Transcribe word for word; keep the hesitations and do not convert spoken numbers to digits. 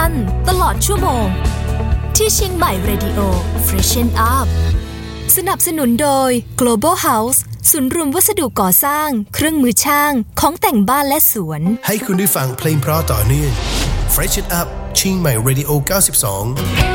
ท่านตลอดชั่วโมงที่เชียงใหม่ Radio Freshen Up สนับสนุนโดย Global House ศูนย์รวมวัสดุก่อสร้างเครื่องมือช่างของแต่งบ้านและสวนให้คุณได้ฟังเพลงเพราะต่อเนื่อง Freshen Up เชียงใหม่ Radio เก้าสิบสอง